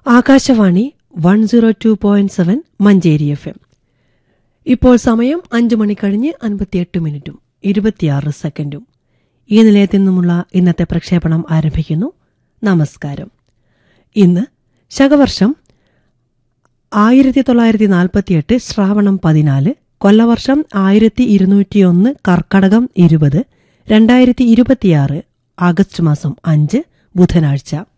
Akashvani 102.7 Manjeri FM. ഇപ്പോൾ സമയം 5 മണി കഴിഞ്ഞ് 58 മിനിറ്റും 26 സെക്കൻഡും. ഈ നിലയത്തിൽ നിന്നുമുള്ള ഇന്നത്തെ പ്രക്ഷേപണം ആരംഭിക്കുന്നു. നമസ്കാരം. ഇന്ന് ശകവർഷം 1948 ശ്രാവണം 14, കൊല്ലവർഷം 1201, കർക്കടകം 20, 2026 ആഗസ്റ്റ് മാസം 5 ബുധനാഴ്ച.